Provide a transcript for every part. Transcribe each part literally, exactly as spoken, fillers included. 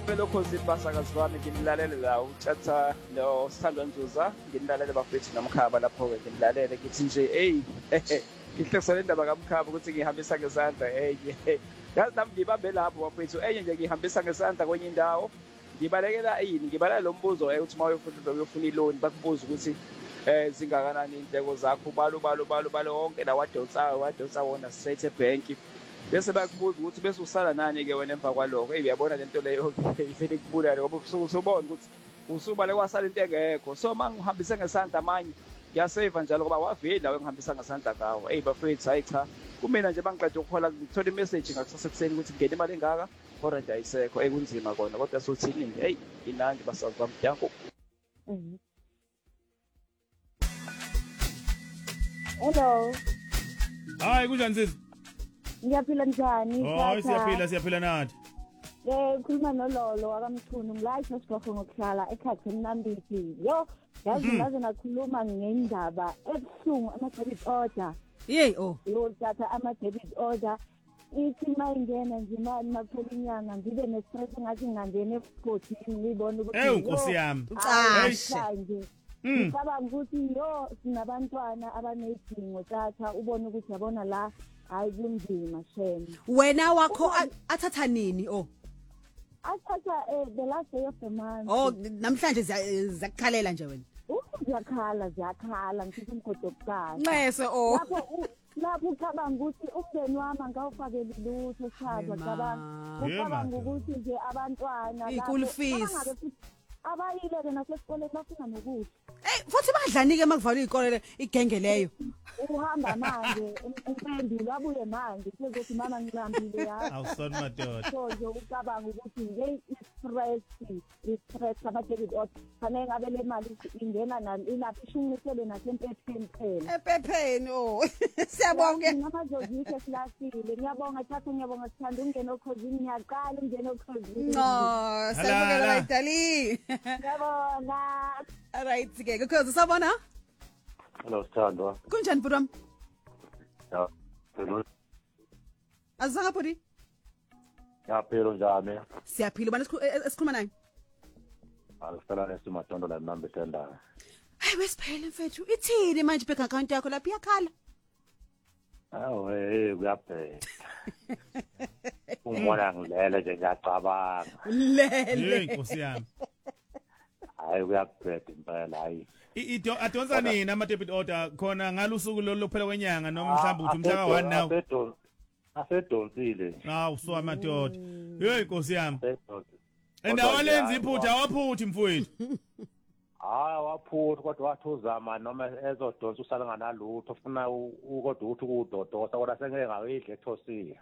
Phela ukhozi ibasakazi wami ngimlalele la uThatha no Sithandwa Nzuza ngimlalele bafethu nomkhaba lapho ke ngimlalele ngithi nje hey ngihlekisela indaba kaMkhaba ukuthi ngihambisa ngesandla hey yazi nami ngibambe lapho bafethu enye nje ngihambisa ngesandla kwenye indawo ngibalekela yini ngibalala lo mbuzo ukuthi mawuyofuna uyofuna iloan bakubuza ukuthi eh zingakanani indleko zakho ubalo balo balo balo wonke la wadonsa wadonsa wona straight ebank bese bakubuza ukuthi bese usala nani ke wena emva kwaloko hey uyabona lento leyo ivele kubulala ngoba usuku usubona ukuthi usubale kwasala into engekho so mangihambise ngesandla manje ngiyasave njalo ngoba wavela ngihambisa ngesandla ngawo hey bafethu hayi cha kumina nje bangiqede ukukhola ngithola imessage ngakusasa kuseni ukuthi ngene imali engaka kodwa nje ayisekho ekunzima kona kodwa sothini hey inandi basazi bami yanko. Hello. Hayi kunjani sisi? Ngiyaphila njani? Oh siyaphila siyaphila nathi. Eh khuluma noLolo akamchunu ngilayisho sibafuna ukuhlala ekhaya eMnambithi. Yo yazi ngaze nakhuluma ngendaba ebuhlungu ama-debit order. Yey oh. Yo datha ama-debit order. Ithi mayingena nje imali makuphela inyanga ngibe ne-stress ngathi ngingangena ebugodini ngibone ukuthi Eh Nkosi yami. Ucashi. Ngicabanga ukuthi yo sinabantwana abanezidingo datha ubone ukuthi yabona la hayi kunzima shem. Wena wakho athatha nini oh? Athatha eh the last day of the month. Oh namhlanje ziyakukhalela nje wena. Uziyakhala ziyakhala ngithi umgodi okuqala. Nxese oh. Lapho lapho ucabanga ukuthi umndeni wami angawufakeli lutho shadwa cabanga. Ucabanga ukuthi nje abantwana i-school fees abayile nasesikoleni bafuna nokudla. Eh futhi badlani ke makuvala izikole igenge leyo. Uhamba manje umpendulo abuye manje kuzothi mama ngilambile ya. Awusona madoda. So nje ucabanga ukuthi hey stress stress ama-debit order fanele ngabe le mali ingena nani ilaphi ishunqisele nasemphepheni phela. Ephepheni oh. Siyabonga. Namazozike silasile. Ngiyabonga thatha ngiyabonga sithanda ungene okhozini ngiyaqala ungene okhozini. No, siyabonga bayidali. Ngiyabonga. Alright ke ukhozi sabona? Hello Sithandwa. Kunjani bro? Ya. Hello. Azanga podi? Ya phelo njani? Siyaphila bana esikhuluma naye. Alifela nesimatondo la number tenda. Hayi wesiphele mfethu. Ithini manje bank account yakho lapha iyakhala? Awu hey kuyaphela. Umona ngilele nje ngiyacabanga. Lele. Hey Nkosi yami. Hayi kuyaphela impela hayi. Ido adonsa nini ama-debit order khona ngalusuku lo phela kwenyanga noma mhlawumbe uthi umhla ka one now. Asedon. Asedonsile. Hawu so amadoda. Hey Nkosi yami. Asedonsile. Endawo lenza iphutha waphuthi mfowethu. Ah waphutha kodwa wathi uzama noma ezodonsa usala nganalutho ufuna ukodwa ukuthi kudodosa kodwa sengeke ngawidle ethosile.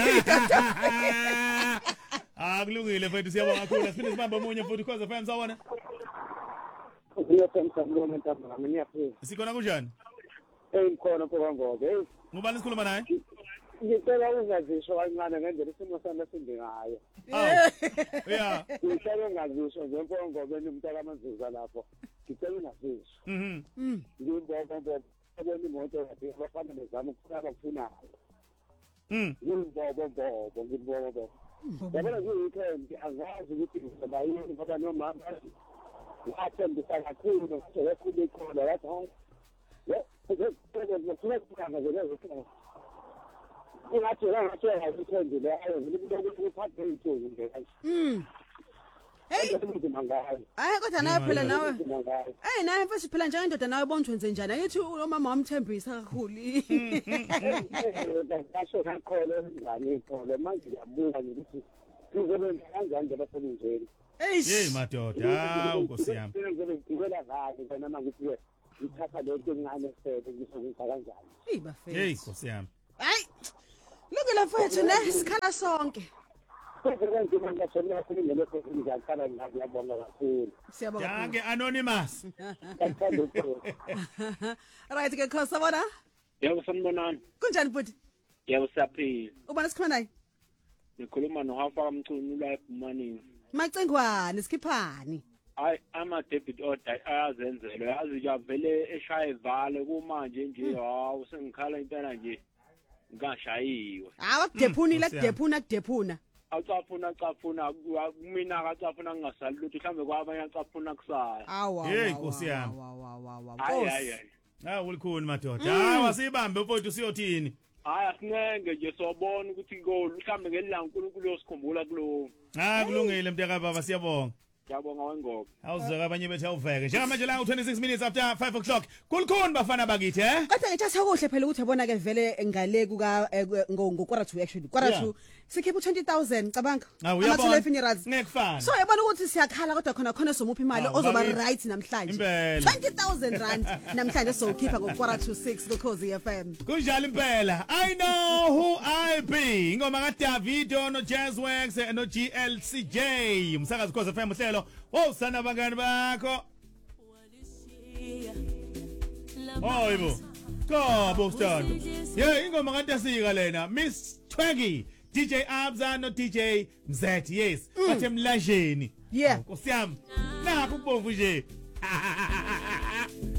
Ah kulungile mfowethu siyabonga kakhulu siphinde sibambe omunye futhi because of sawona. Ngiyathenga ngomenta mama ngiyaphila. Sikhona kunjani? Eh ngikhona ngoba hey. Ngubani sikhuluma naye? Ngicela ungazisho kancane ngendlela isimo sami esindi ngayo. Oh. Yeah. Ngicela ungazisho nje ngoba nimntaka amazuza lapho. Ngicela ungazisho. Mhm. Mm. Ngibona ngoba abona imoto yathi bafana bezama ukufuna bakufunayo. Mm. Ngibona ngoba ngibona ngoba. Yabona ngiyiweekend angazi ukuthi ngizobayini ngoba noma ngathembisa kakhulu ukuthi kakhulu ikhona lapha hayi yeah ngifuna ukukhanga nje lezo ingathi ngiyatshela ukuthi le ayo ngikuthi uphathe ithuzo nje Mm. Hey hayi kodwa nawe phela nawe hey nawe mfethu phela njengendoda nawe bonjwe nje njani ayithi umama wamthembisa kakhulu kasho kakholo ngani ikhole manje ngiyabuka ukuthi kuzobenza kanjani nje basemnjeni. Hey madoda hawu Nkosi yami. Ngibela kahle kana manje kuwe ngithatha lonke ngane sebe ngisokwenza kanjani. Hey bafethu. Hey Nkosi yami. Hayi lokela mfethu ne sikhala sonke. Siyabonga. Danke anonymous. Right ke khosa bona? Yebo sanibonani. Kunjani futhi? Yebo siyaphila. Ubona sikhona naye? Nikhuluma noHafa kaMchunu la eBumanini. Macengwane sikhiphani. Hayi ama debit order ayazenzela yazi nje avele eshaya evale kumanje nje hawu sengikhala impela nje ngashayiwe. Hawa kudephunile kudephuna kudephuna. acafuna acafuna mina acafuna ngingasali lutho mhlambe kwabanye acafuna kusaya awa hey Nkosi yami hayi hayi ah ulikhuni madoda hayi wasibambe mfowethu usiyothini hayi asinenge nje sobona ukuthi ko mhlambe ngelilanga uNkulunkulu uyosikhumbula kulo ah kulungile mntaka baba siyabonga Ngiyabonga wengoko. Awuzeka abanye bethu awuveke. Njengamanje la u-twenty-six minutes after five o'clock. Kulikhona bafana bakithi eh? Kodwa ngithi akuhle phela ukuthi yabona ke vele ngale kuka ngokora two actually. Kora two sikhipha twenty thousand cabanga. Ama funerals. Ngekufana. So yabona ukuthi siyakhala kodwa khona khona somuphi imali ozoba right namhlanje. twenty thousand rand namhlanje sokhipha ngokora two six ku Khosi F M. Kunjalo impela. I know who I be. Ngoma ka Davido no Jazzwax no G L C J. Umsakazi Khosi F M uhlelo. Oh sana bangani bakho. Oh ibo. Go bostando. Yeah ingoma kantasika lena Miss Twaggy D J Abza no D J Mzet yes. Bathe emlanjeni. Yeah. Nkosiyami. Nakho ubomvu nje.